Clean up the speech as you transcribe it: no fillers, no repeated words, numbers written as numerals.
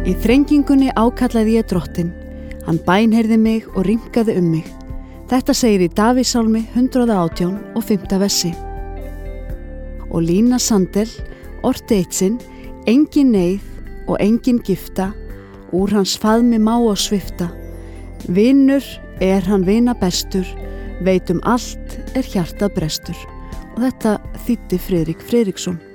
Í þrengingunni ákallaði ég Drottinn, hann bænheyrði mig og rýmkaði mig. Þetta segir í Davíðssálmi 118 og 5. versi. Og Lína Sandel orti eitt sinn, engin neyð og engin gifta, úr hans faðmi má og svifta. Vinur er hann vina bestur, veit allt er hjartað brestur. Og þetta þýddi Friðrik Friðriksson.